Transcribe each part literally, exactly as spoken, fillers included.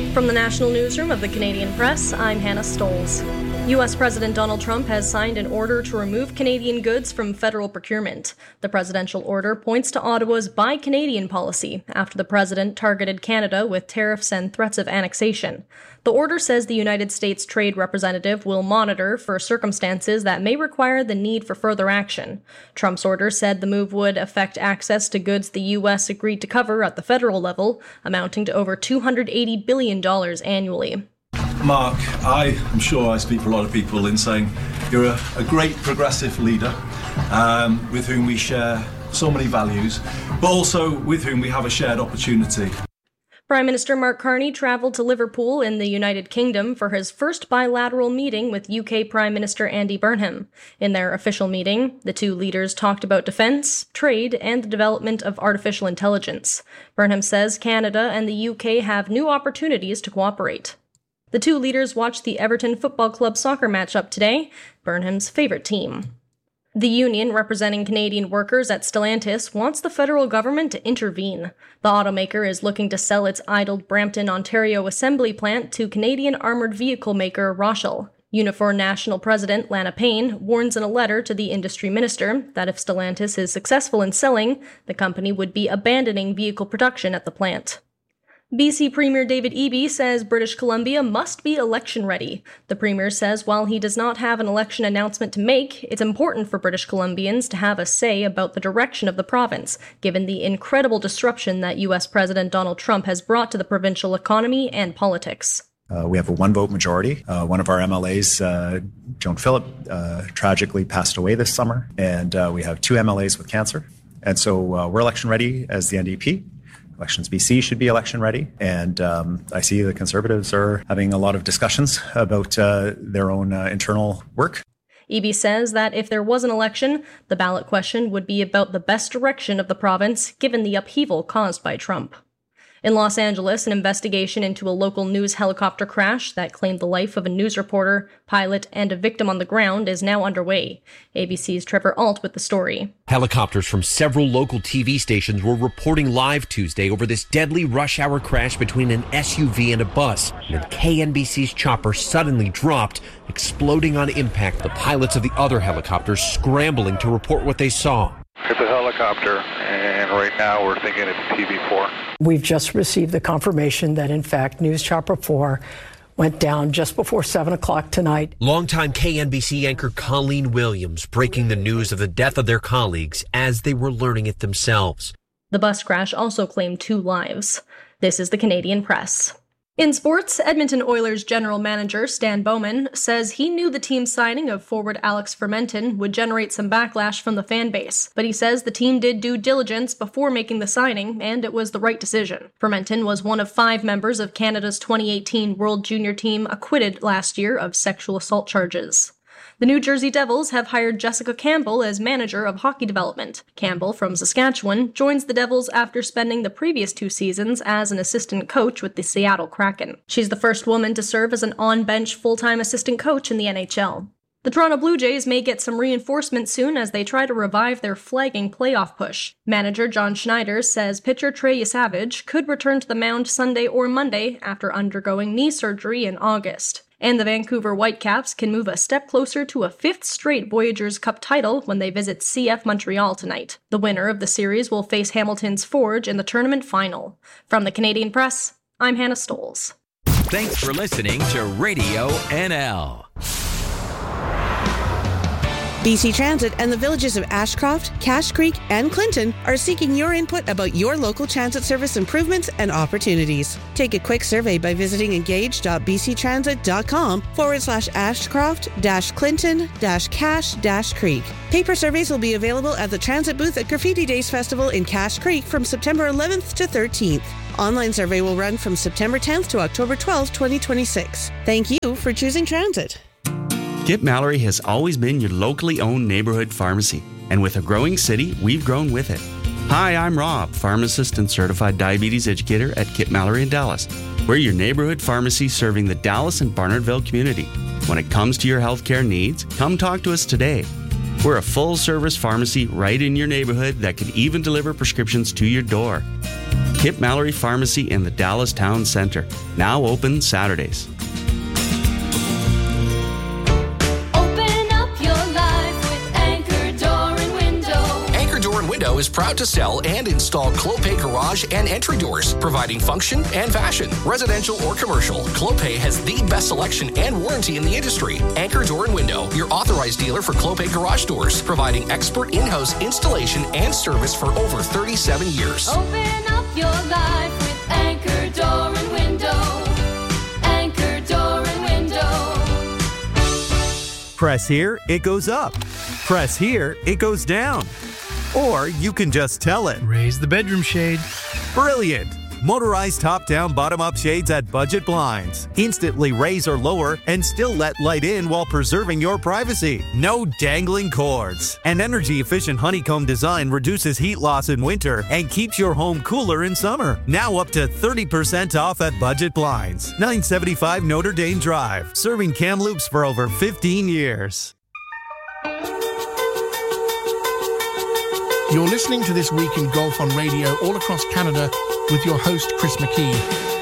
From the National Newsroom of the Canadian Press, I'm Hannah Stoles. U S President Donald Trump has signed an order to remove Canadian goods from federal procurement. The presidential order points to Ottawa's Buy Canadian policy after the president targeted Canada with tariffs and threats of annexation. The order says the United States Trade Representative will monitor for circumstances that may require the need for further action. Trump's order said the move would affect access to goods the U S agreed to cover at the federal level, amounting to over two hundred eighty billion dollars annually. Mark, I am sure I speak for a lot of people in saying you're a, a great progressive leader um, with whom we share so many values, but also with whom we have a shared opportunity. Prime Minister Mark Carney travelled to Liverpool in the United Kingdom for his first bilateral meeting with U K Prime Minister Andy Burnham. In their official meeting, the two leaders talked about defence, trade, and the development of artificial intelligence. Burnham says Canada and the U K have new opportunities to cooperate. The two leaders watched the Everton Football Club soccer match-up today, Burnham's favourite team. The union representing Canadian workers at Stellantis wants the federal government to intervene. The automaker is looking to sell its idled Brampton, Ontario assembly plant to Canadian armoured vehicle maker Rochelle. Unifor National President Lana Payne warns in a letter to the industry minister that if Stellantis is successful in selling, the company would be abandoning vehicle production at the plant. B C Premier David Eby says British Columbia must be election-ready. The Premier says while he does not have an election announcement to make, it's important for British Columbians to have a say about the direction of the province, given the incredible disruption that U S President Donald Trump has brought to the provincial economy and politics. Uh, we have a one-vote majority. Uh, one of our M L As, uh, Joan Phillip, uh, tragically passed away this summer, and uh, we have two M L As with cancer. And so uh, we're election-ready as the N D P. Elections B C should be election ready, and um, I see the Conservatives are having a lot of discussions about uh, their own uh, internal work. Eby says that if there was an election, the ballot question would be about the best direction of the province, given the upheaval caused by Trump. In Los Angeles, an investigation into a local news helicopter crash that claimed the life of a news reporter, pilot, and a victim on the ground is now underway. A B C's Trevor Alt with the story. Helicopters from several local T V stations were reporting live Tuesday over this deadly rush hour crash between an S U V and a bus. And then K N B C's chopper suddenly dropped, exploding on impact, the pilots of the other helicopters scrambling to report what they saw. It's a helicopter, and right now we're thinking it's T V four. We've just received the confirmation that, in fact, News Chopper four went down just before seven o'clock tonight. Longtime K N B C anchor Colleen Williams breaking the news of the death of their colleagues as they were learning it themselves. The bus crash also claimed two lives. This is the Canadian Press. In sports, Edmonton Oilers general manager Stan Bowman says he knew the team's signing of forward Alex Fermenton would generate some backlash from the fan base, but he says the team did due diligence before making the signing, and it was the right decision. Fermenton was one of five members of Canada's twenty eighteen World Junior team acquitted last year of sexual assault charges. The New Jersey Devils have hired Jessica Campbell as manager of hockey development. Campbell, from Saskatchewan, joins the Devils after spending the previous two seasons as an assistant coach with the Seattle Kraken. She's the first woman to serve as an on-bench full-time assistant coach in the N H L. The Toronto Blue Jays may get some reinforcement soon as they try to revive their flagging playoff push. Manager John Schneider says pitcher Trey Yesavage could return to the mound Sunday or Monday after undergoing knee surgery in August. And the Vancouver Whitecaps can move a step closer to a fifth straight Voyageurs Cup title when they visit C F Montreal tonight. The winner of the series will face Hamilton's Forge in the tournament final. From the Canadian Press, I'm Hannah Stoles. Thanks for listening to Radio N L. B C Transit and the villages of Ashcroft, Cache Creek, and Clinton are seeking your input about your local transit service improvements and opportunities. Take a quick survey by visiting engage.bctransit.com forward slash Ashcroft dash Clinton dash Cache dash Creek. Paper surveys will be available at the transit booth at Graffiti Days Festival in Cache Creek from September eleventh to thirteenth. Online survey will run from September tenth to October twelfth, twenty twenty-six. Thank you for choosing transit. Kip Mallory has always been your locally owned neighborhood pharmacy, and with a growing city, we've grown with it. Hi, I'm Rob, pharmacist and certified diabetes educator at Kip Mallory in Dallas. We're your neighborhood pharmacy serving the Dallas and Barnardville community. When it comes to your healthcare needs, come talk to us today. We're a full-service pharmacy right in your neighborhood that can even deliver prescriptions to your door. Kip Mallory Pharmacy in the Dallas Town Center. Now open Saturdays. Is proud to sell and install Clopay garage and entry doors, providing function and fashion, residential or commercial. Clopay has the best selection and warranty in the industry. Anchor Door and Window, your authorized dealer for Clopay garage doors, providing expert in-house installation and service for over thirty-seven years. Open up your life with Anchor Door and Window. Anchor Door and Window. Press here, it goes up. Press here, it goes down. Or you can just tell it. Raise the bedroom shade. Brilliant! Motorized top-down, bottom-up shades at Budget Blinds. Instantly raise or lower and still let light in while preserving your privacy. No dangling cords. An energy-efficient honeycomb design reduces heat loss in winter and keeps your home cooler in summer. Now up to thirty percent off at Budget Blinds. nine seventy-five Notre Dame Drive. Serving Kamloops for over fifteen years. You're listening to This Week in Golf on radio all across Canada with your host, Chris McKee.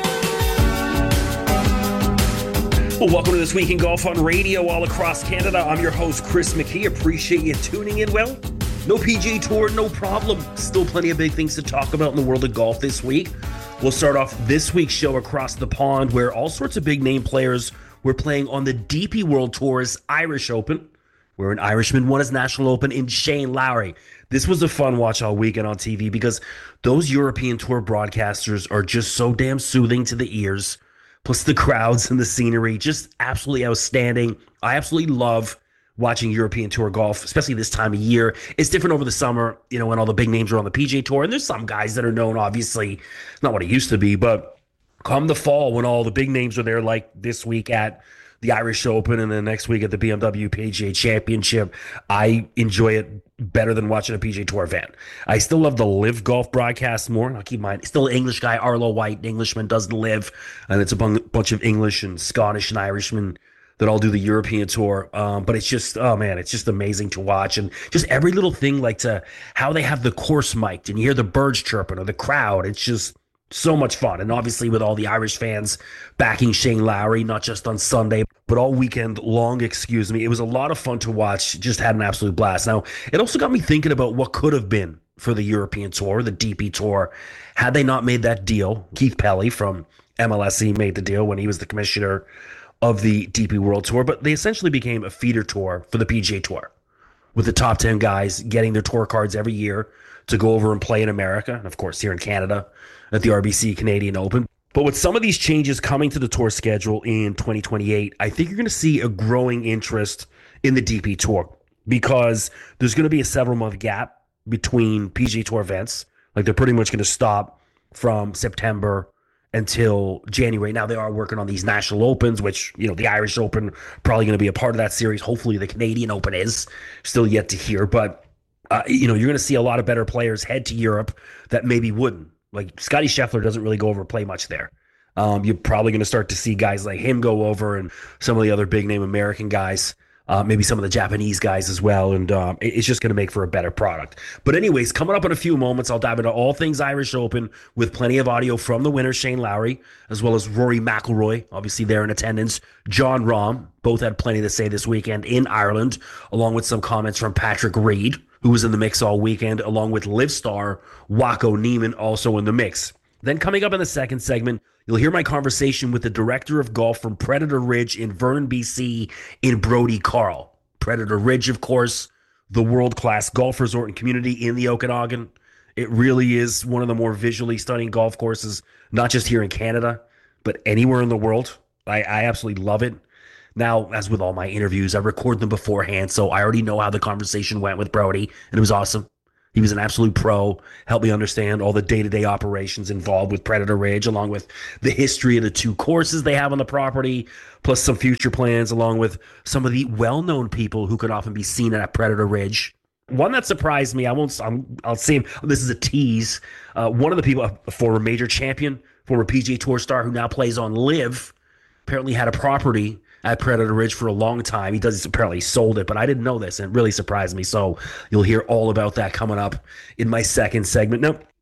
Well, welcome to This Week in Golf on radio all across Canada. I'm your host, Chris McKee. Appreciate you tuning in. Well, no P G A Tour, no problem. Still plenty of big things to talk about in the world of golf this week. We'll start off this week's show across the pond where all sorts of big name players were playing on the D P World Tour's Irish Open, where an Irishman won his National Open in Shane Lowry. This was a fun watch all weekend on T V because those European Tour broadcasters are just so damn soothing to the ears. Plus the crowds and the scenery, just absolutely outstanding. I absolutely love watching European Tour golf, especially this time of year. It's different over the summer, you know, when all the big names are on the P G A Tour. And there's some guys that are known, obviously, not what it used to be, but come the fall when all the big names are there, like this week at the Irish Open and then next week at the B M W P G A Championship, I enjoy it better than watching a P G A Tour event. I still love the live golf broadcast more. I'll keep in mind, still an English guy, Arlo White, an Englishman, does the live, and it's a bunch of English and Scottish and Irishmen that all do the European Tour. Um, but it's just, oh man, it's just amazing to watch. And just every little thing, like to how they have the course mic'd and you hear the birds chirping or the crowd. It's just so much fun. And obviously with all the Irish fans backing Shane Lowry, not just on Sunday, but all weekend long, excuse me. It was a lot of fun to watch. Just had an absolute blast. Now, it also got me thinking about what could have been for the European Tour, the D P Tour, had they not made that deal. Keith Pelley from M L S E made the deal when he was the commissioner of the D P World Tour, but they essentially became a feeder tour for the P G A Tour, with the top ten guys getting their tour cards every year to go over and play in America, and of course here in Canada at the R B C Canadian Open. But with some of these changes coming to the tour schedule in twenty twenty-eight, I think you're going to see a growing interest in the D P Tour because there's going to be a several month gap between P G A Tour events. Like they're pretty much going to stop from September until January. Now they are working on these national opens, which, you know, the Irish Open probably going to be a part of that series. Hopefully the Canadian Open is still yet to hear, but uh, you know, you're going to see a lot of better players head to Europe that maybe wouldn't. Like Scotty Scheffler doesn't really go over play much there. Um, you're probably going to start to see guys like him go over and some of the other big name American guys, uh, maybe some of the Japanese guys as well. And um, it's just going to make for a better product. But anyways, coming up in a few moments, I'll dive into all things Irish Open with plenty of audio from the winner, Shane Lowry, as well as Rory McIlroy, obviously there in attendance. Jon Rahm, both had plenty to say this weekend in Ireland, along with some comments from Patrick Reed, who was in the mix all weekend, along with live star Waco Neiman, also in the mix. Then coming up in the second segment, you'll hear my conversation with the director of golf from Predator Ridge in Vernon, B C, in Brody Carl. Predator Ridge, of course, the world-class golf resort and community in the Okanagan. It really is one of the more visually stunning golf courses, not just here in Canada, but anywhere in the world. I, I absolutely love it. Now, as with all my interviews, I record them beforehand, so I already know how the conversation went with Brody, and it was awesome. He was an absolute pro, helped me understand all the day-to-day operations involved with Predator Ridge, along with the history of the two courses they have on the property, plus some future plans, along with some of the well-known people who could often be seen at Predator Ridge. One that surprised me, I won't, I'm, I'll say this is a tease. Uh, one of the people, a former major champion, former P G A Tour star who now plays on Live, apparently had a property at Predator Ridge for a long time. He does apparently sold it, but I didn't know this, and it really surprised me. So you'll hear all about that coming up in my second segment. Now,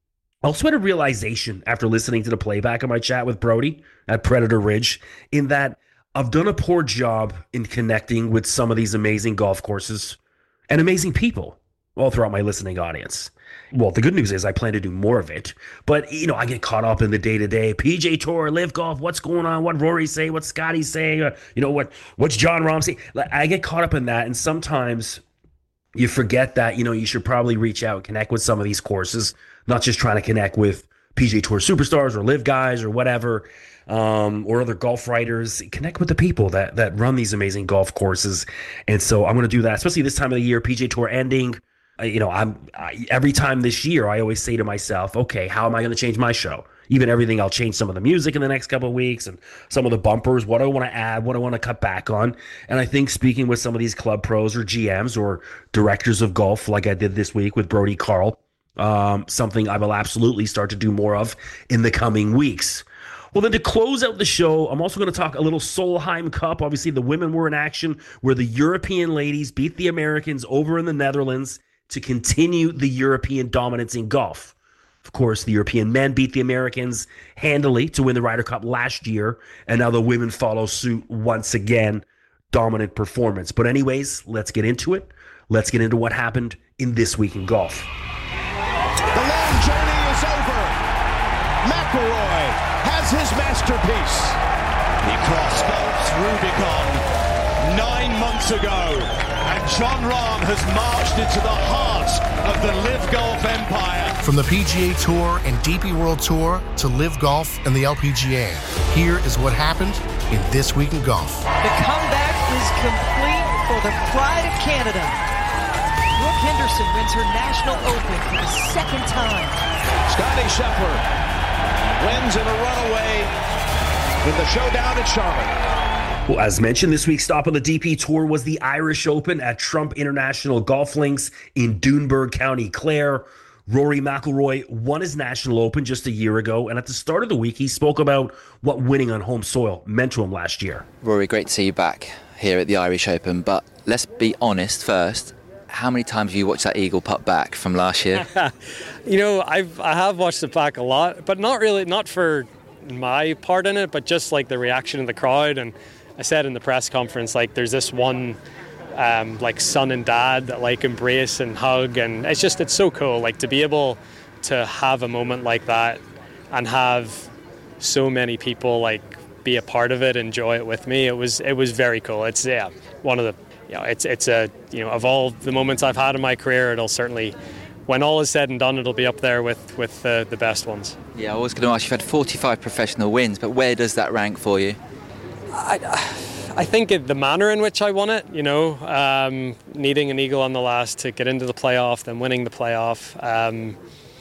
I also had a realization after listening to the playback of my chat with Brody at Predator Ridge, in that I've done a poor job in connecting with some of these amazing golf courses and amazing people all throughout my listening audience. Well, the good news is I plan to do more of it, but, you know, I get caught up in the day-to-day, P G A Tour, Live Golf, what's going on, what Rory say, what Scotty say, uh, you know, what what's John Rahm say. I get caught up in that, and sometimes you forget that, you know, you should probably reach out and connect with some of these courses, not just trying to connect with P G A Tour superstars or Live guys or whatever, um, or other golf writers. Connect with the people that that run these amazing golf courses. And so I'm going to do that, especially this time of the year, P G A Tour ending. Uh, you know, I'm I, every time this year, I always say to myself, okay, how am I going to change my show? Even everything, I'll change some of the music in the next couple of weeks and some of the bumpers. What do I want to add? What do I want to cut back on? And I think speaking with some of these club pros or G Ms or directors of golf, like I did this week with Brody Carl, um, something I will absolutely start to do more of in the coming weeks. Well, then to close out the show, I'm also going to talk a little Solheim Cup. Obviously, the women were in action where the European ladies beat the Americans over in the Netherlands to continue the European dominance in golf. Of course, the European men beat the Americans handily to win the Ryder Cup last year, and now the women follow suit once again. Dominant performance. But anyways, let's get into it. Let's get into what happened in This Week in Golf. The long journey is over. McIlroy has his masterpiece. He crossed Phelps Rubicon nine months ago. And John Rahm has marched into the heart of the Live Golf empire. From the P G A Tour and D P World Tour to Live Golf and the L P G A, here is what happened in This Week in Golf. The comeback is complete for the pride of Canada. Brooke Henderson wins her National Open for the second time. Scotty Scheffler wins in a runaway in the showdown at Charlotte. Well, as mentioned, this week's stop on the D P Tour was the Irish Open at Trump International Golf Links in Doonburg, County Clare. Rory McIlroy won his National Open just a year ago, and at the start of the week, he spoke about what winning on home soil meant to him last year. Rory, great to see you back here at the Irish Open, but let's be honest first. How many times have you watched that eagle putt back from last year? You know, I've I have watched it back a lot, but not really, not for my part in it, but just like the reaction of the crowd. And I said in the press conference, like, there's this one um, like son and dad that like embrace and hug, and it's just, it's so cool, like, to be able to have a moment like that and have so many people like be a part of it, enjoy it with me. It was it was very cool. It's yeah one of the you know it's it's a you know of all the moments I've had in my career, it'll certainly, when all is said and done, it'll be up there with with uh, the best ones. Yeah, I was going to ask, you've had forty-five professional wins, but where does that rank for you? I, I think it, the manner in which I won it, you know, um, needing an eagle on the last to get into the playoff, then winning the playoff. Um,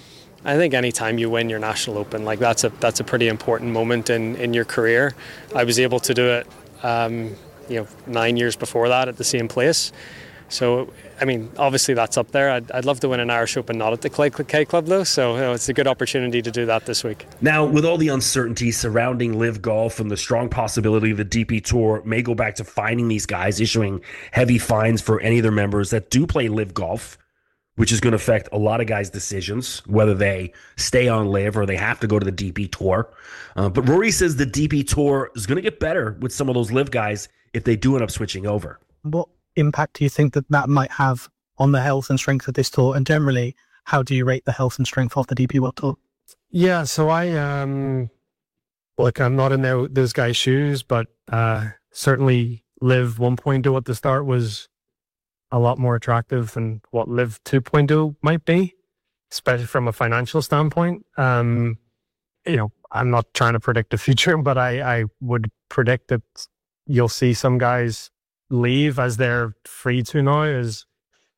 I think anytime you win your National Open, like that's a that's a pretty important moment in, in your career. I was able to do it, um, you know, nine years before that at the same place. So, I mean, obviously that's up there. I'd, I'd love to win an Irish Open, not at the Clay K Club though, so you know, it's a good opportunity to do that this week. Now, with all the uncertainty surrounding Live Golf and the strong possibility the D P Tour may go back to fining these guys, issuing heavy fines for any of their members that do play Live Golf, which is going to affect a lot of guys' decisions, whether they stay on Live or they have to go to the D P Tour. Uh, but Rory says the D P Tour is going to get better with some of those Live guys if they do end up switching over. What impact do you think that that might have on the health and strength of this tour? And generally, how do you rate the health and strength of the D P World Tour? Yeah, so I, um, like, I'm not in there, those guys' shoes, but uh, certainly Live one point oh at the start was a lot more attractive than what Live two point oh might be, especially from a financial standpoint. Um, you know, I'm not trying to predict the future, but I, I would predict that you'll see some guys leave as they're free to now, as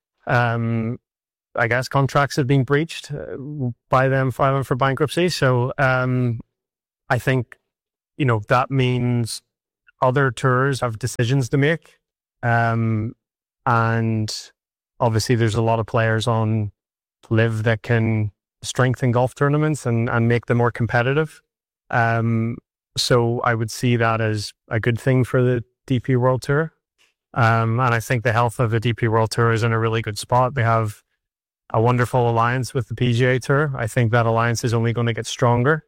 um, I guess contracts have been breached by them filing for bankruptcy. So um, I think, you know, that means other tours have decisions to make. Um, and obviously there's a lot of players on Live that can strengthen golf tournaments and, and make them more competitive. Um, so I would see that as a good thing for the D P World Tour. Um, and I think the health of the D P World Tour is in a really good spot. They have a wonderful alliance with the P G A Tour. I think that alliance is only going to get stronger,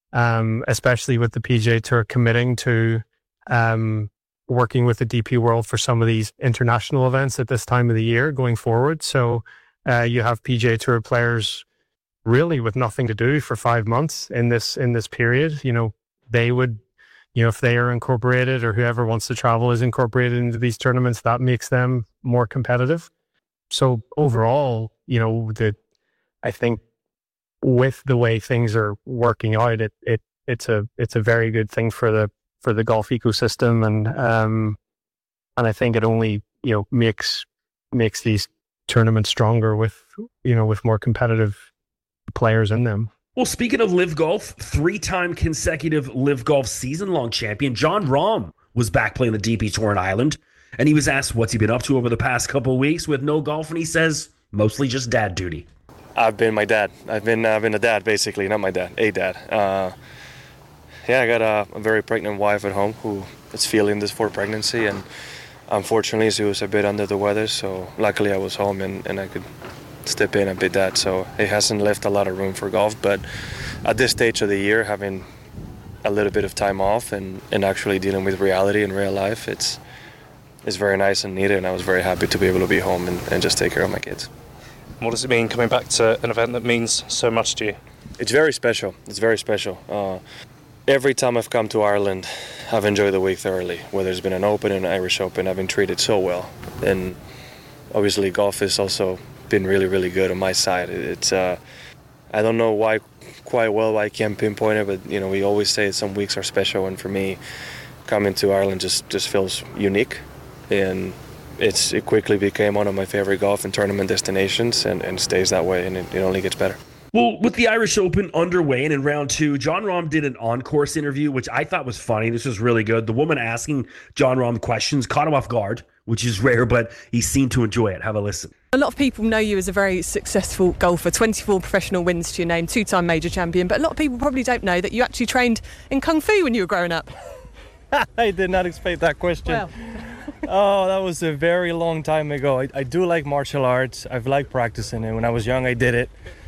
um, especially with the P G A Tour committing to um, working with the D P World for some of these international events at this time of the year going forward. So uh, you have P G A Tour players really with nothing to do for five months in this in this period. You know, they would, you know, if they are incorporated or whoever wants to travel is incorporated into these tournaments, that makes them more competitive. So overall, you know, the I think with the way things are working out, it it it's a it's a very good thing for the for the golf ecosystem, and um and I think it only, you know, makes makes these tournaments stronger with, you know, with more competitive players in them. Well, speaking of Live Golf, three-time consecutive Live Golf season-long champion Jon Rahm was back playing the D P Tour in Ireland, and he was asked what's he been up to over the past couple of weeks with no golf, and he says mostly just dad duty. I've been my dad. I've been I've been a dad, basically, not my dad, a dad. Uh, yeah, I got a, a very pregnant wife at home who is feeling this fourth pregnancy, and unfortunately she was a bit under the weather, so luckily I was home and, and I could step in and be dad. So it hasn't left a lot of room for golf, but at this stage of the year, having a little bit of time off and, and actually dealing with reality in real life, it's it's very nice and needed, and I was very happy to be able to be home and, and just take care of my kids. What does it mean coming back to an event that means so much to you? It's very special. It's very special. Uh, every time I've come to Ireland, I've enjoyed the week thoroughly. Whether it's been an Open and an Irish Open, I've been treated so well. And obviously golf has also been really, really good on my side. It's uh, I don't know why quite well I can't pinpoint it, but you know, we always say some weeks are special, and for me, coming to Ireland just, just feels unique. And it's it quickly became one of my favorite golf and tournament destinations, and, and stays that way, and it, it only gets better. Well, with the Irish Open underway and in round two, Jon Rahm did an on-course interview, which I thought was funny. This was really good. The woman asking Jon Rahm questions caught him off guard, which is rare, but he seemed to enjoy it. Have a listen. A lot of people know you as a very successful golfer, twenty-four professional wins to your name, two-time major champion, but a lot of people probably don't know that you actually trained in Kung Fu when you were growing up. I did not expect that question. Well. Oh, that was a very long time ago. I, I do like martial arts. I've liked practicing it. When I was young, I did it.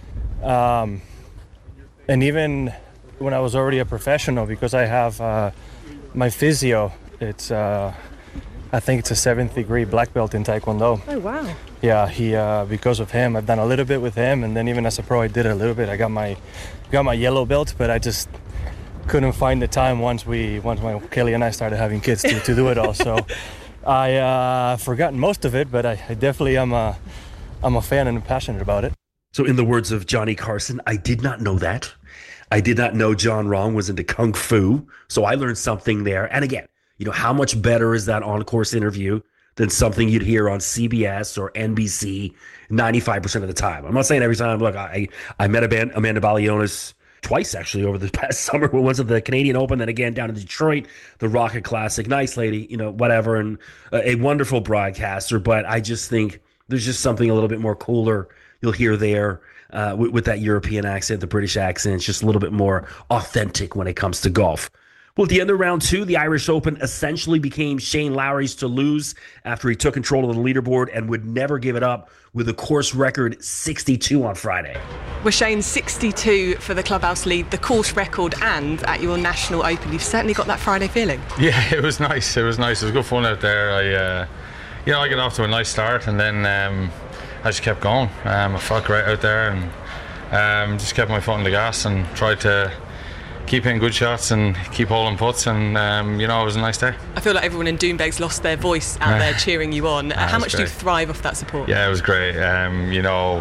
Um, and even when I was already a professional, because I have uh, my physio, it's uh, I think it's a seventh degree black belt in Taekwondo. Oh, wow. Yeah, he uh, because of him, I've done a little bit with him, and then even as a pro, I did a little bit. I got my got my yellow belt, but I just couldn't find the time once we once my Kelly and I started having kids to, to do it all. So I uh, forgotten most of it, but I, I definitely am a I'm a fan and passionate about it. So in the words of Johnny Carson, I did not know that. I did not know Jon Rahm was into Kung Fu. So I learned something there. And again, you know, how much better is that on-course interview than something you'd hear on C B S or N B C ninety-five percent of the time? I'm not saying every time. Look, I, I met Amanda Balionis twice, actually, over the past summer. Once at the Canadian Open, then again down in Detroit, the Rocket Classic. Nice lady, you know, whatever, and a wonderful broadcaster. But I just think there's just something a little bit more cooler you'll hear there uh, with, with that European accent, the British accent. It's just a little bit more authentic when it comes to golf. Well, at the end of round two, the Irish Open essentially became Shane Lowry's to lose after he took control of the leaderboard and would never give it up with a course record sixty-two on Friday. We're Shane, sixty-two for the clubhouse lead, the course record, and at your National Open. You've certainly got that Friday feeling. Yeah, it was nice. It was nice. It was good fun out there. I, uh, you know, I got off to a nice start, and then um, I just kept going. Um, I felt great out there, and um, just kept my foot on the gas and tried to keep hitting good shots and keep holding putts, and um, you know, it was a nice day. I feel like everyone in Doonbeg's lost their voice out there cheering you on. Uh, How much great. do you thrive off that support? Yeah, it was great. Um, you know,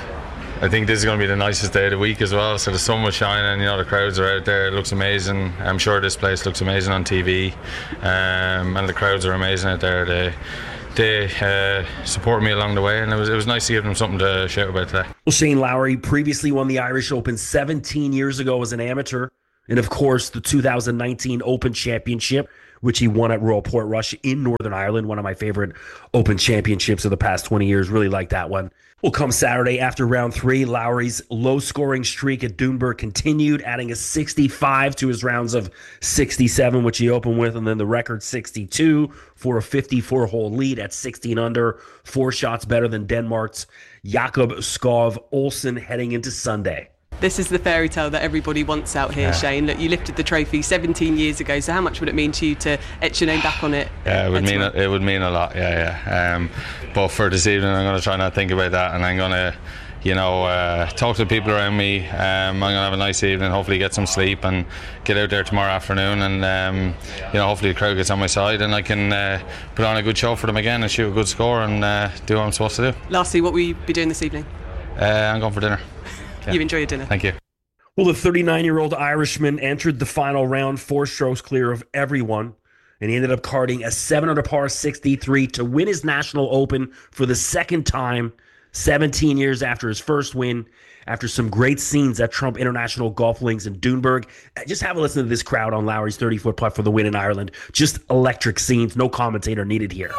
I think this is going to be the nicest day of the week as well. So the sun was shining, you know, the crowds are out there. It looks amazing. I'm sure this place looks amazing on T V, um, and the crowds are amazing out there. They They uh, supported me along the way, and it was it was nice to give them something to shout about today. Well, Shane Lowry previously won the Irish Open seventeen years ago as an amateur. And of course, the two thousand nineteen Open Championship, which he won at Royal Portrush in Northern Ireland, one of my favorite Open Championships of the past twenty years. Really like that one. Well, come Saturday after round three, Lowry's low-scoring streak at Doonberg continued, adding a sixty-five to his rounds of sixty-seven, which he opened with, and then the record sixty-two for a fifty-four hole lead at sixteen under, four shots better than Denmark's Jakob Skov Olsen heading into Sunday. This is the fairy tale that everybody wants out here, Yeah. Shane. Look, you lifted the trophy seventeen years ago, so how much would it mean to you to etch your name back on it? Yeah, it would uh, mean tomorrow? it would mean a lot. Yeah, yeah. Um, but for this evening, I'm going to try not to think about that, and I'm going to, you know, uh, talk to the people around me. Um, I'm going to have a nice evening. Hopefully, get some sleep and get out there tomorrow afternoon, and um, you know, hopefully the crowd gets on my side, and I can uh, put on a good show for them again and shoot a good score and uh, do what I'm supposed to do. Lastly, what will you be doing this evening? Uh, I'm going for dinner. Yeah. You enjoy your dinner. Thank you. Well, the thirty-nine-year-old Irishman entered the final round four strokes clear of everyone, and he ended up carding a seven under par sixty-three to win his National Open for the second time, seventeen years after his first win, after some great scenes at Trump International Golf Links in Doonberg. Just have a listen to this crowd on Lowry's thirty-foot putt for the win in Ireland. Just electric scenes. No commentator needed here.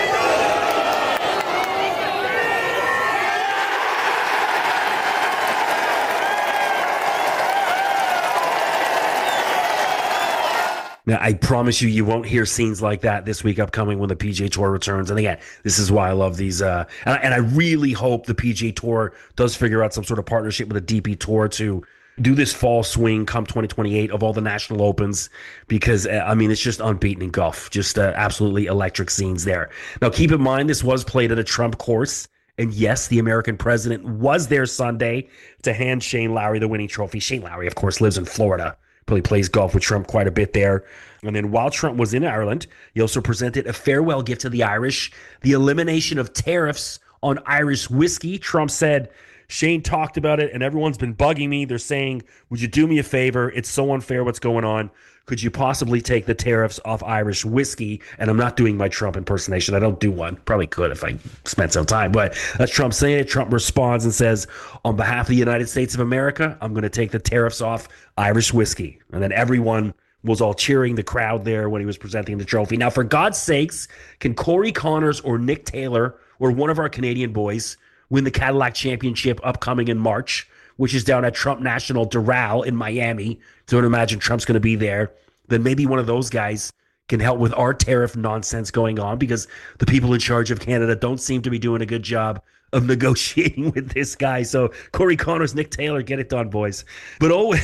Now, I promise you, you won't hear scenes like that this week upcoming when the P G A Tour returns. And again, this is why I love these. Uh, and, I, and I really hope the P G A Tour does figure out some sort of partnership with the D P Tour to do this fall swing come twenty twenty-eight of all the National Opens, because, uh, I mean, it's just unbeaten in golf. Just uh, absolutely electric scenes there. Now, keep in mind, this was played at a Trump course. And yes, the American president was there Sunday to hand Shane Lowry the winning trophy. Shane Lowry, of course, lives in Florida. Probably plays golf with Trump quite a bit there. And then while Trump was in Ireland, he also presented a farewell gift to the Irish, the elimination of tariffs on Irish whiskey. Trump said, Shane talked about it, and everyone's been bugging me. They're saying, would you do me a favor? It's so unfair what's going on. Could you possibly take the tariffs off Irish whiskey? And I'm not doing my Trump impersonation. I don't do one. Probably could if I spent some time. But that's Trump saying it. Trump responds and says, on behalf of the United States of America, I'm going to take the tariffs off Irish whiskey. And then everyone was all cheering the crowd there when he was presenting the trophy. Now, for God's sakes, can Corey Connors or Nick Taylor or one of our Canadian boys win the Cadillac Championship upcoming in March, which is down at Trump National Doral in Miami? Don't imagine Trump's going to be there. Then maybe one of those guys can help with our tariff nonsense going on, because the people in charge of Canada don't seem to be doing a good job of negotiating with this guy. So Corey Connors, Nick Taylor, get it done, boys. But oh,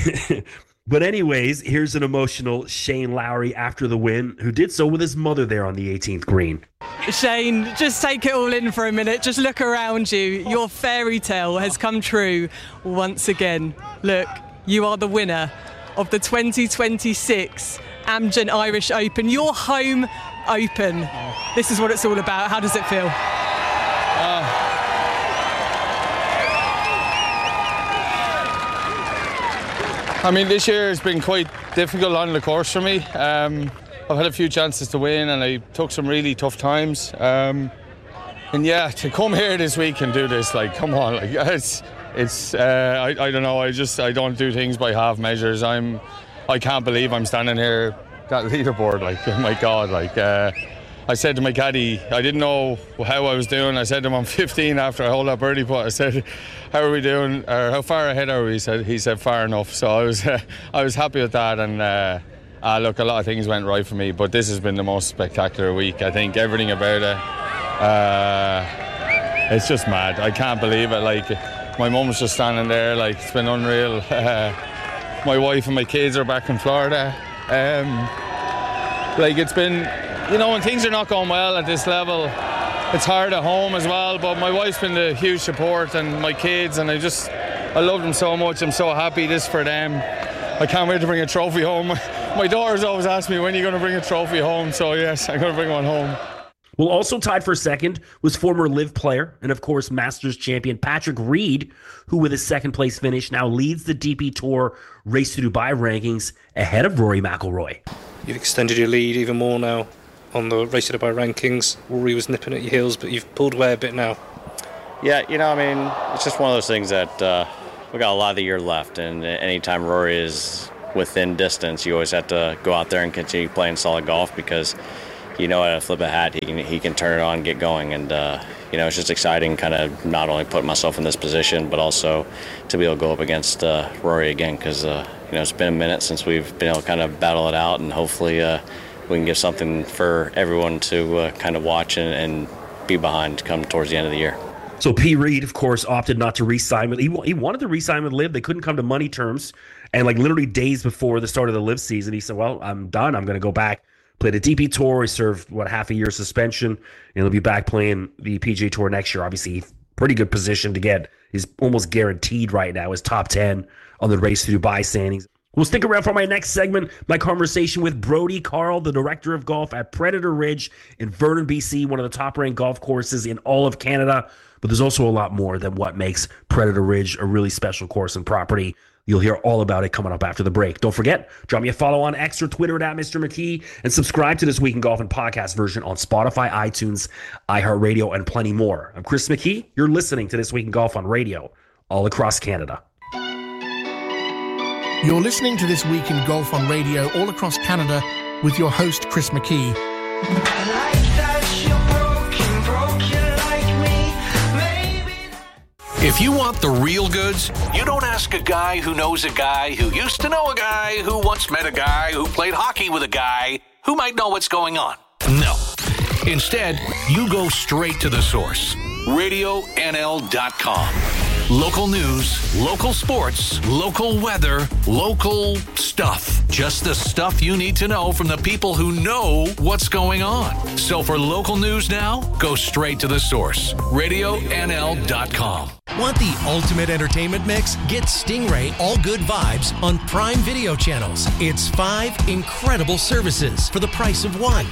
but anyways, here's an emotional Shane Lowry after the win, who did so with his mother there on the eighteenth green. Shane, just take it all in for a minute. Just look around you. Your fairy tale has come true once again. Look, you are the winner of the twenty twenty-six Amgen Irish Open, your home open. This is what it's all about. How does it feel? Uh, I mean, this year has been quite difficult on the course for me. Um, I've had a few chances to win, and I took some really tough times. Um, and yeah, to come here this week and do this, like, come on, like, it's, it's, uh, I, I don't know. I just, I don't do things by half measures. I'm, I can't believe I'm standing here, that leaderboard, like, oh my God, like, uh, I said to my caddy, I didn't know how I was doing. I said to him, I'm fifteen after I hold that birdie putt. I said, how are we doing? Or how far ahead are we? He said, he said far enough. So I was, uh, I was happy with that. And uh, uh, look, a lot of things went right for me, but this has been the most spectacular week. I think everything about it, uh, it's just mad. I can't believe it. Like, my mum's just standing there. Like, it's been unreal. Uh, my wife and my kids are back in Florida. Um, like, it's been, you know, when things are not going well at this level, it's hard at home as well. But my wife's been the huge support, and my kids, and I just, I love them so much. I'm so happy this for them. I can't wait to bring a trophy home. My daughter's always asked me, when are you going to bring a trophy home? So yes, I'm going to bring one home. Well, also tied for second was former LIV player and, of course, Masters champion Patrick Reed, who with his second place finish now leads the D P Tour Race to Dubai rankings ahead of Rory McIlroy. You've extended your lead even more now on the Race to Dubai rankings. Rory was nipping at your heels, but you've pulled away a bit now. Yeah, you know, I mean, it's just one of those things that uh, we got a lot of the year left, and anytime Rory is within distance, you always have to go out there and continue playing solid golf because you know at a flip of a hat he can he can turn it on and get going. And uh, you know, it's just exciting kind of not only putting myself in this position but also to be able to go up against uh, Rory again because uh, you know, it's been a minute since we've been able to kind of battle it out, and hopefully uh, we can give something for everyone to uh, kind of watch and, and be behind come towards the end of the year. So P. Reed, of course, opted not to re-sign with. He, he wanted to re-sign with Liv. They couldn't come to money terms, and like literally days before the start of the Liv season, he said, "Well, I'm done. I'm going to go back, play the D P Tour." He served what half a year suspension, and he'll be back playing the P G A Tour next year. Obviously, pretty good position to get. He's almost guaranteed right now. His top ten on the Race to Dubai standings. We'll stick around for my next segment, my conversation with Brodie Carl, the director of golf at Predator Ridge in Vernon, B C, one of the top-ranked golf courses in all of Canada. But there's also a lot more than what makes Predator Ridge a really special course and property. You'll hear all about it coming up after the break. Don't forget, drop me a follow on X or Twitter at Mister McKee, and subscribe to This Week in Golf and podcast version on Spotify, iTunes, iHeartRadio, and plenty more. I'm Chris McKee. You're listening to This Week in Golf on radio all across Canada. You're listening to This Week in Golf on radio all across Canada with your host, Chris McKee. If you want the real goods, you don't ask a guy who knows a guy who used to know a guy who once met a guy who played hockey with a guy who might know what's going on. No. Instead, you go straight to the source. radio N L dot com. Local news, local sports, local weather, local stuff. Just the stuff you need to know from the people who know what's going on. So for local news now, go straight to the source. radio N L dot com. Want the ultimate entertainment mix? Get Stingray All Good Vibes on Prime Video channels. It's five incredible services for the price of one.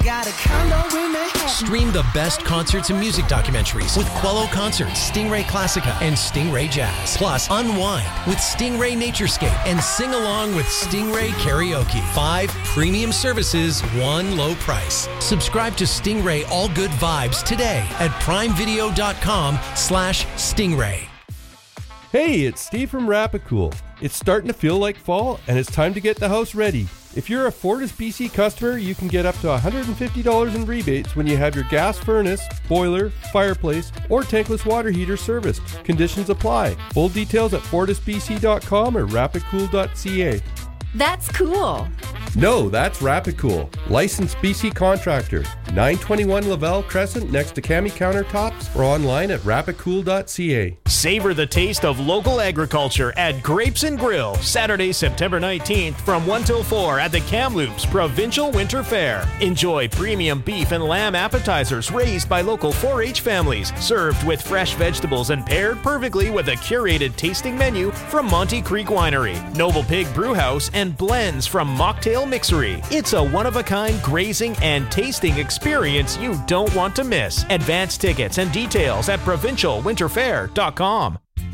Stream the best concerts and music documentaries with Quello Concerts, Stingray Classica, and Stingray Jazz. Plus, unwind with Stingray Naturescape and sing along with Stingray Karaoke. Five premium services, one low price. Subscribe to Stingray All Good Vibes today at primevideo.com slash Stingray. Hey, it's Steve from Rapicool. It's starting to feel like fall, and it's time to get the house ready. If you're a Fortis B C customer, you can get up to one hundred fifty dollars in rebates when you have your gas furnace, boiler, fireplace, or tankless water heater serviced. Conditions apply. Full details at fortis b c dot com or rapicool dot c a. That's cool. No, that's Rapicool. Licensed B C contractor. nine twenty-one Lavelle Crescent next to Cami Countertops or online at rapicool dot c a. Savor the taste of local agriculture at Grapes and Grill, Saturday, September nineteenth from one till four at the Kamloops Provincial Winter Fair. Enjoy premium beef and lamb appetizers raised by local four H families, served with fresh vegetables and paired perfectly with a curated tasting menu from Monty Creek Winery, Noble Pig Brewhouse, and blends from Mocktail Mixery. It's a one-of-a-kind grazing and tasting experience you don't want to miss. Advance tickets and details at provincial winter fair dot com.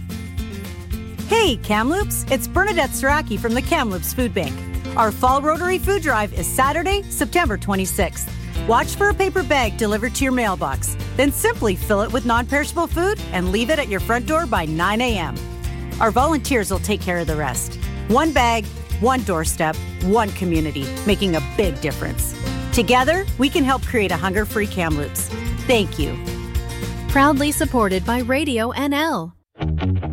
Hey, Kamloops! It's Bernadette Saraki from the Kamloops Food Bank. Our Fall Rotary Food Drive is Saturday, September twenty-sixth. Watch for a paper bag delivered to your mailbox. Then simply fill it with non-perishable food and leave it at your front door by nine a.m. Our volunteers will take care of the rest. One bag, one doorstep, one community, making a big difference. Together, we can help create a hunger-free Kamloops. Thank you. Proudly supported by Radio N L.